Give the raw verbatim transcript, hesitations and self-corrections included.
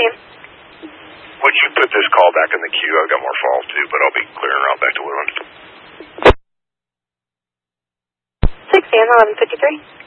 a.m. Would you put this call back in the queue? I've got more falls too, but I'll be clearing around back to Woodland. six a.m. eleven fifty-three.